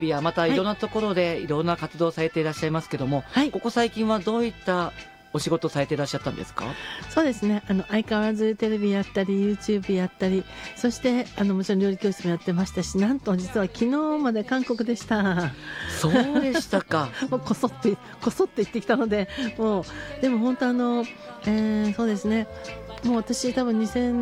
やまたいろんなところでいろんな活動をされていらっしゃいますけども、 はい、 ここ最近はどういったお仕事されていらっしゃったんですか？ そうですね。相変わらずテレビやったり YouTube やったり、そしてもちろん料理教室もやってましたし、なんと実は昨日まで韓国でした。 そうでしたか。 もうこそって言ってきたので、もうでも本当そうですね。もう私多分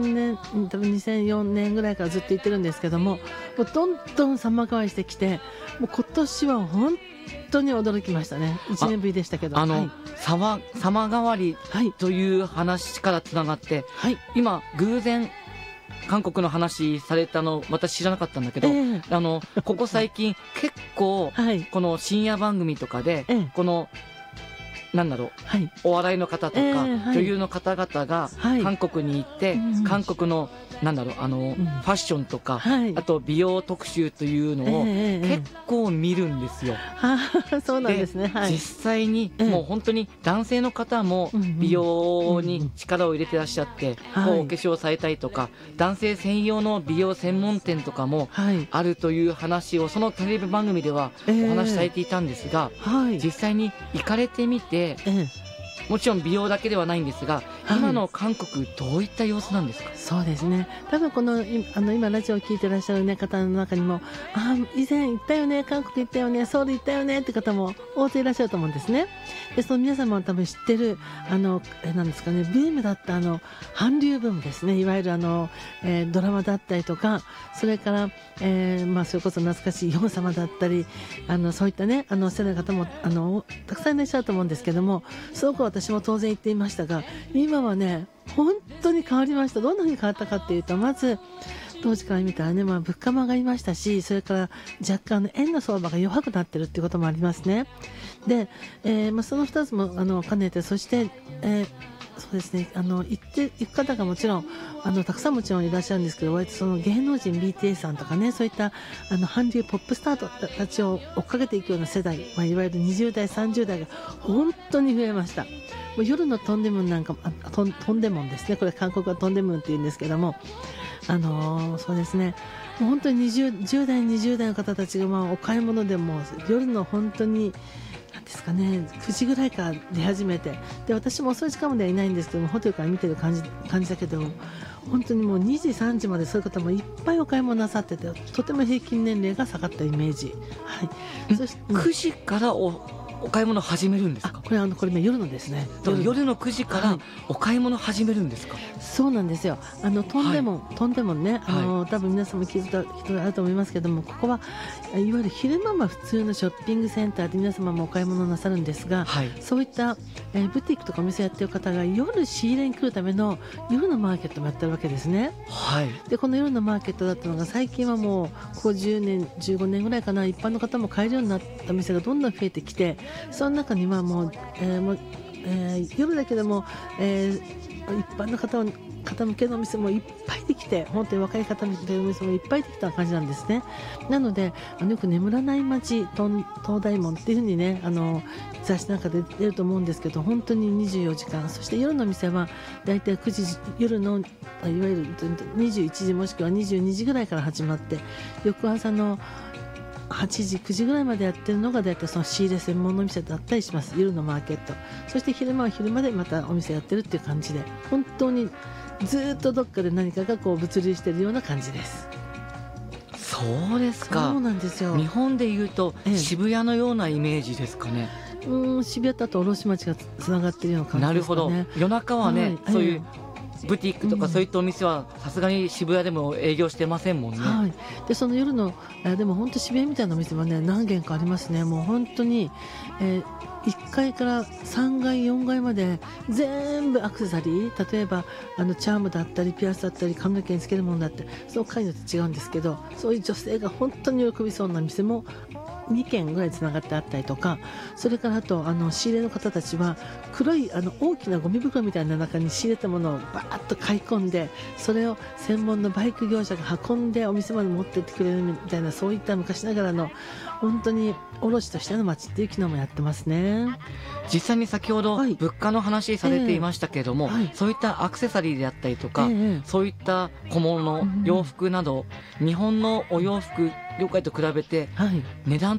2004年ぐらいからずっと言ってるんですけども、もうどんどん様変わりしてきて、もう今年は本当に驚きましたね。1年ぶりでしたけど、はい、 様変わりという話からつながって、はい、今偶然韓国の話されたの私知らなかったんだけど、ここ最近結構、はい、この深夜番組とかで、このなんだろう、はい、お笑いの方とか、はい、女優の方々が韓国に行って、韓国のなんだろうファッションとか、はい、あと美容特集というのを結構見るんですよ。 そうなんですね。はい、 実際にもう本当に男性の方も美容に力を入れてらっしゃって、こうお化粧されたりとか、男性専用の美容専門店とかもあるという話をそのテレビ番組ではお話しされていたんですが、実際に行かれてみて、もちろん美容だけではないんですが、今の韓国どういった様子なんですか？ そうですね。多分この今ラジオを聞いてらっしゃる、ね、方の中にも、以前行ったよね、韓国行ったよね、ソウル行ったよねって方も大勢いらっしゃると思うんですね。でその皆様も多分知ってるなんですかね、ブームだった韓流ブームですね。いわゆるドラマだったりとか、それから、それこそ懐かしいヨン様だったり、そういったね世代の方もたくさんいらっしゃると思うんですけども、すごく私も当然言っていましたが、今はね本当に変わりました。どんな風に変わったかっていうと、まず当時から見たらね、物価も上がりましたし、それから若干円の相場が弱くなってるっていうこともありますね。で、その2つも兼ねて、そして、そうですね、行く方がもちろんたくさんもちろんいらっしゃるんですけど、割とその芸能人 BTS さんとかね、そういった韓流ポップスターたちを追っかけていくような世代、いわゆる20代30代が本当に増えました。もう夜のトンデムンなんかトンデモンですね。これ韓国はトンデムンって言うんですけども、そうですね、もう本当に10代20代の方たちがお買い物でも夜の本当になんですかね、9時ぐらいから出始めて、で私も遅い時間まではいないんですけども、ホテルから見てる感じだけど、本当にもう2時3時までそういう方もいっぱいお買い物なさってて、とても平均年齢が下がったイメージ。はい、そして 9時からお買い物始めるんですか？ これ夜のですね。 夜の9時からお買い物始めるんですか？ そうなんですよ。トンデモンね、多分皆さんも聞いた人があると思いますけども、ここはいわゆる昼間は普通のショッピングセンターで皆様もお買い物なさるんですが、そういった、ブティックとかお店やってる方が夜仕入れに来るための夜のマーケットもやってるわけですね。でこの夜のマーケットだったのが、最近はもうここ10年15年ぐらいかな、一般の方も買えるようになった店がどんどん増えてきて、その中には夜だけでも、一般の方向けのお店もいっぱいできて、本当に若い方向けのお店もいっぱいできた感じなんですね。なのでよく眠らない街東大門っていう風にね、雑誌なんかで出ると思うんですけど、本当に24時間、そして夜の店はだいたい9時夜のいわゆる21時もしくは22時ぐらいから始まって、翌朝の8時9時ぐらいまでやってるのが、だいたいその仕入れ専門の店だったりします。夜のマーケット、そして昼間は昼間でまたお店やってるっていう感じで、本当にずっとどっかで何かがこう物流してるような感じです。 そうですか。 そうなんですよ。 日本でいうと渋谷のようなイメージですかね。 渋谷とあと卸町がつながってるような感じですかね。 なるほど。夜中はね、そういうブティックとかそういったお店はさすがに渋谷でも営業してませんもんね。 でその夜のでも本当渋谷みたいなお店はね何軒かありますね。もう本当に、1階から3階4階まで全部アクセサリー、例えばチャームだったりピアスだったり髪の毛につけるものだって、その階によって違うんですけど、そういう女性が本当に喜びそうな店も2軒ぐらいつながってあったりとか、それからあと仕入れの方たちは黒い大きなゴミ袋みたいな中に仕入れたものをバーッと買い込んで、それを専門のバイク業者が運んでお店まで持ってってくれるみたいな、そういった昔ながらの本当に卸としての街っていう機能もやってますね。 実際に先ほど物価の話されていましたけれども、そういったアクセサリーであったりとか、そういった小物、洋服など日本のお洋服業界と比べてはい。 値段